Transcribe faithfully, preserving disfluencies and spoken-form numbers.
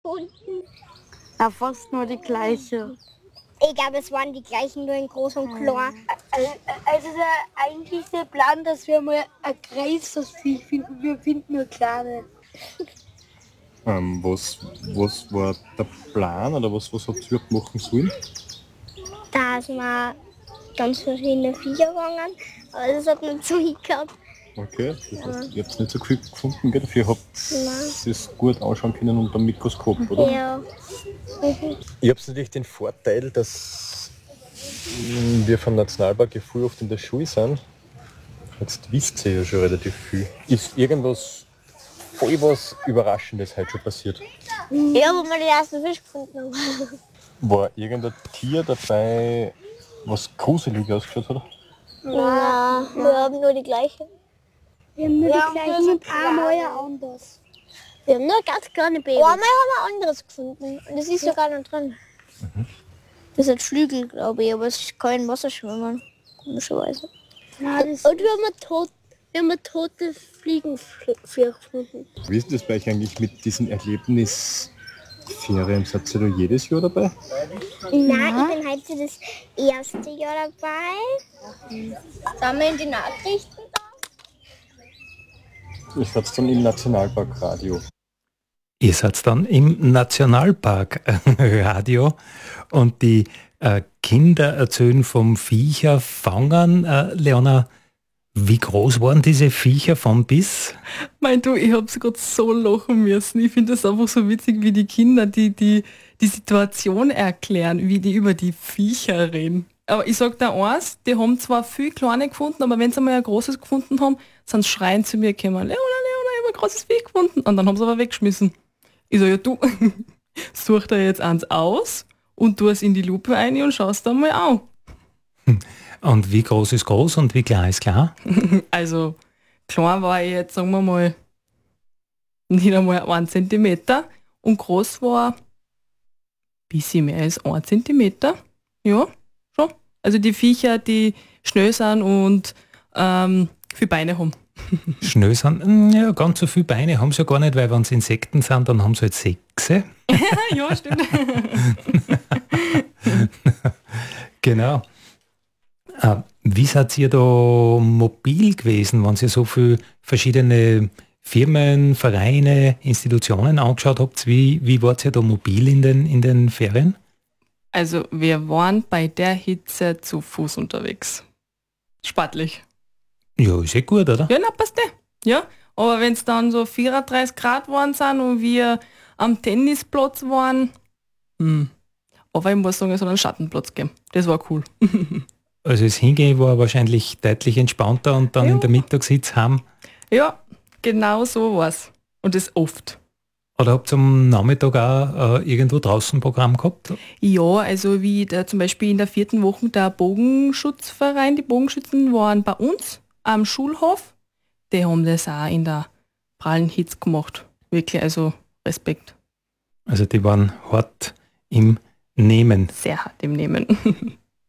Ja, fast nur die gleiche. Ich glaube, es waren die gleichen, nur in groß und klein. Also der eigentliche Plan, dass wir mal ein größeres Viech finden, wir finden nur kleine. Ähm, was, was war der Plan oder was, was habt ihr machen sollen? Da sind wir ganz verschiedene Viecher gegangen, aber das hat nicht so hingehabt. Okay, das heißt, ihr habt nicht so viel gefunden, gell? Dafür habt ihr es gut anschauen können unter dem Mikroskop, oder? Ja. Mhm. Ihr habt natürlich den Vorteil, dass wir vom Nationalpark ja früh oft in der Schule sind. Jetzt wisst ihr ja schon relativ viel. Ist irgendwas voll was Überraschendes heute schon passiert? Ja, wo wir die ersten Fisch gefunden haben. War irgendein Tier dabei, was gruselig ausgeschaut hat? Nein, wir haben nur die gleichen. Wir haben nur Ja, die gleichen und einmal ja anders. Wir haben nur ganz kleine Babys. Einmal haben wir ein anderes gefunden und das ist sogar noch drin. Mhm. Das hat Flügel, glaube ich, aber es kann in Wasser schwimmen, komischerweise. Ja, Und wir haben eine, tot, wir haben eine tote Fliegenflieger gefunden. Wie ist das bei euch eigentlich mit diesen Erlebnisferien? Seid ihr da jedes Jahr dabei? Nein, ich bin heute das erste Jahr dabei. Sind wir in die Nachrichten da? Ich seid dann im Nationalparkradio. Ihr seid dann im Nationalparkradio und die äh, Kinder erzählen vom Viecherfangen. Äh, Leona, wie groß waren diese Viecher von bis? Mein du, ich hab's gerade so lachen müssen. Ich finde das einfach so witzig, wie die Kinder die, die, die Situation erklären, wie die über die Viecher reden. Aber ich sag dir eins, die haben zwar viel kleine gefunden, aber wenn sie mal ein großes gefunden haben, sind sie schreien zu mir gekommen, Leona, Leona, ich habe ein großes Viech gefunden. Und dann haben sie aber weggeschmissen. Ich sag, ja du, such dir jetzt eins aus und tu es in die Lupe ein und schaust da mal an. Und wie groß ist groß und wie klein ist klar? Also klein war ich jetzt, sagen wir mal, nicht einmal ein Zentimeter und groß war ein bisschen mehr als ein Zentimeter. Ja, schon. Also die Viecher, die schnell sind und ähm, viele Beine haben. Schnell sind, ja, ganz so viele Beine haben sie ja gar nicht, weil wenn es Insekten sind, dann haben sie halt sechse. Ja, stimmt. Genau. Äh, wie seid ihr da mobil gewesen, wenn ihr so viele verschiedene Firmen, Vereine, Institutionen angeschaut habt? Wie, wie wart ihr da mobil in den, in den Ferien? Also wir waren bei der Hitze zu Fuß unterwegs. Sportlich. Ja, ist eh gut, oder? Ja, na, passt eh. Ja, aber wenn es dann so vierunddreißig Grad waren sind und wir am Tennisplatz waren, hm. aber ich muss sagen, es hat einen Schattenplatz gegeben. Das war cool. Also das Hingehen war wahrscheinlich deutlich entspannter und dann ja. in der Mittagshitze heim. Ja, genau so war's. Und das oft. Oder habt ihr am Nachmittag auch äh, irgendwo draußen ein Programm gehabt? Ja, also wie der, zum Beispiel in der vierten Woche der Bogenschutzverein, die Bogenschützen waren bei uns am Schulhof. Die haben das auch in der prallen Hitze gemacht. Wirklich, also Respekt. Also die waren hart im Nehmen. Sehr hart im Nehmen.